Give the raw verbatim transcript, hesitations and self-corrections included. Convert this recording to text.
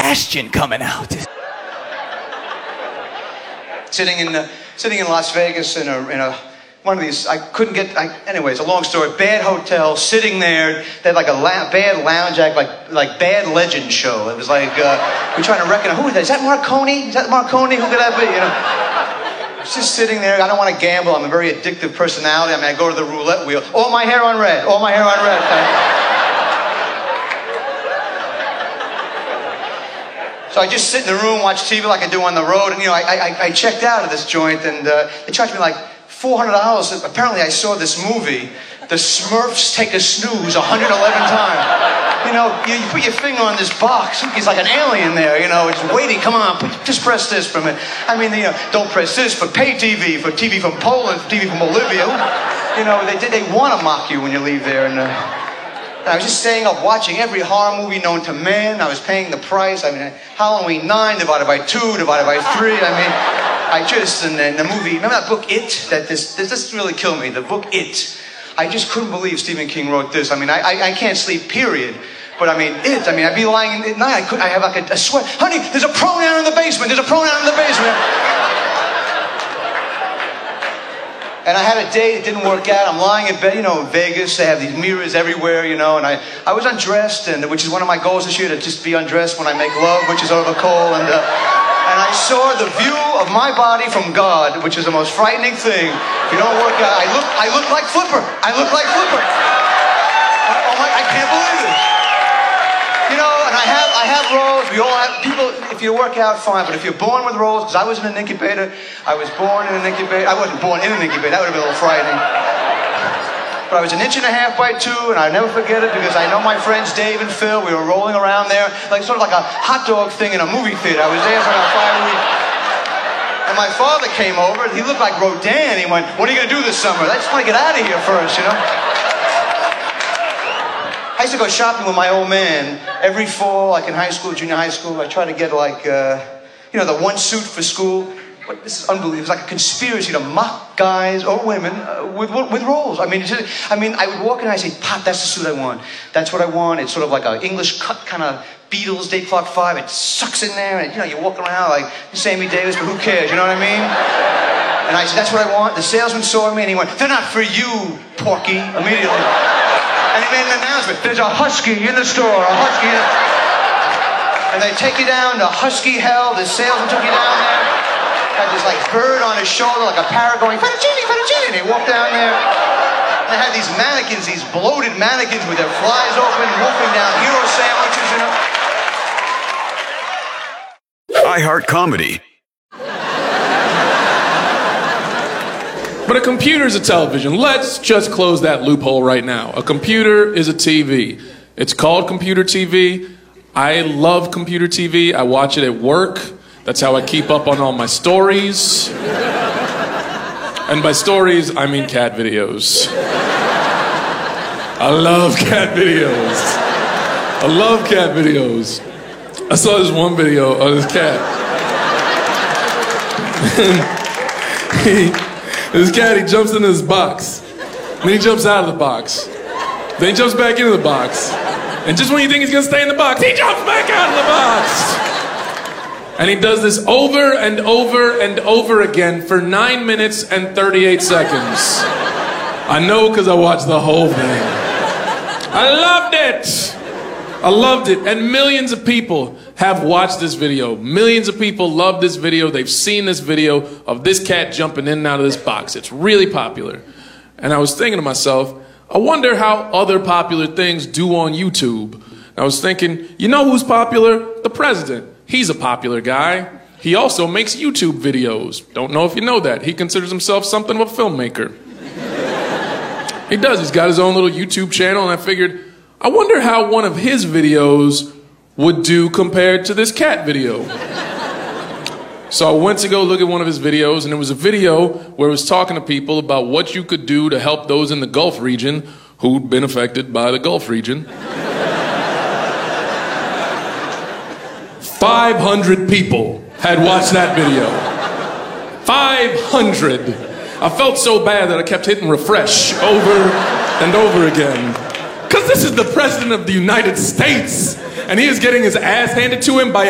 Sebastian coming out. Sitting in, uh, sitting in Las Vegas in a, in a, one of these, I couldn't get, I, anyways, a long story, bad hotel, sitting there, they had like a la- bad lounge act, like like bad legend show. It was like, uh, we're trying to recognize, who is that? Is that Marconi? Is that Marconi? Who could that be, you know? I was just sitting there, I don't want to gamble, I'm a very addictive personality, I mean, I go to the roulette wheel, all my hair on red, all my hair on red. So I just sit in the room, watch T V like I do on the road, and you know, I, I, I checked out of this joint, and uh, they charged me like four hundred dollars. Apparently I saw this movie, The Smurfs Take a Snooze, one hundred eleven times. You know, you, you put your finger on this box, he's like an alien there, you know, it's waiting, come on, put, just press this for a minute. I mean, you know, don't press this for pay T V, for T V from Poland, for T V from Bolivia. You know, they, they want to mock you when you leave there, and... Uh, And I was just staying up watching every horror movie known to man. I was paying the price. I mean, Halloween nine divided by two divided by three. I mean, I just, and then the movie, remember that book It? That this, this, this really killed me, the book It. I just couldn't believe Stephen King wrote this. I mean, I, I, I can't sleep, period. But I mean, It, I mean, I'd be lying at night, I, could, I have like a, a sweat. Honey, there's a pronoun in the basement, there's a pronoun in the basement. And I had a date, it didn't work out. I'm lying in bed, you know, in Vegas, they have these mirrors everywhere, you know, and I, I was undressed, and which is one of my goals this year, to just be undressed when I make love, which is over coal, and, uh, and I saw the view of my body from God, which is the most frightening thing. If you don't work out, I look, I look like Flipper. I look like Flipper. Oh my, I can't believe it. You know, and I have, I have roles, we all have, people, if you work out, fine, but if you're born with roles, because I was in an incubator, I was born in an incubator, I wasn't born in an incubator, that would have been a little frightening. But I was an inch and a half by two, and I'll never forget it, because I know my friends Dave and Phil, we were rolling around there, like sort of like a hot dog thing in a movie theater. I was there for about five weeks. And my father came over, and he looked like Rodin, he went, what are you going to do this summer? I just want to get out of here first, you know? I used to go shopping with my old man every fall, like in high school, junior high school. I try to get like, uh, you know, the one suit for school. But this is unbelievable. It's like a conspiracy to mock guys or women uh, with with roles. I mean, it's just, I mean, I would walk in and I'd say, Pop, that's the suit I want. That's what I want. It's sort of like an English cut kind of Beatles, Dave Clark Five. It sucks in there, and you know, you walk around like Sammy Davis, but who cares? You know what I mean? And I said, that's what I want. The salesman saw me and he went, they're not for you, Porky, immediately. And he made an announcement, there's a husky in the store, a husky in the... And they take you down to husky hell, the salesman took you down there, had this like bird on his shoulder, like a parrot going, fettuccine, fettuccine, and he walked down there. And they had these mannequins, these bloated mannequins with their flies open, wolfing down hero sandwiches, you know. I Heart Comedy. But a computer is a television. Let's just close that loophole right now. A computer is a T V. It's called computer T V. I love computer T V. I watch it at work. That's how I keep up on all my stories. And by stories, I mean cat videos. I love cat videos. I love cat videos. I saw this one video of this cat. he... This cat, he jumps into this box. Then he jumps out of the box. Then he jumps back into the box. And just when you think he's gonna stay in the box, he jumps back out of the box. And he does this over and over and over again for nine minutes and thirty-eight seconds. I know because I watched the whole thing. I loved it. I loved it. And millions of people have watched this video. Millions of people love this video. They've seen this video of this cat jumping in and out of this box. It's really popular. And I was thinking to myself, I wonder how other popular things do on YouTube. And I was thinking, you know who's popular? The president. He's a popular guy. He also makes YouTube videos. Don't know if you know that. He considers himself something of a filmmaker. He does. He's got his own little YouTube channel, and I figured, I wonder how one of his videos would do compared to this cat video. So I went to go look at one of his videos, and it was a video where it was talking to people about what you could do to help those in the Gulf region who'd been affected by the Gulf region. five hundred people had watched that video. five hundred. I felt so bad that I kept hitting refresh over and over again. Because this is the President of the United States, and he is getting his ass handed to him by